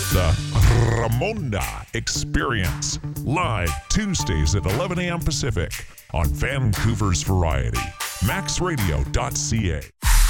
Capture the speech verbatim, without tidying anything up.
The Ramonda Experience, live Tuesdays at eleven a.m. Pacific on Vancouver's Variety, max radio dot c a.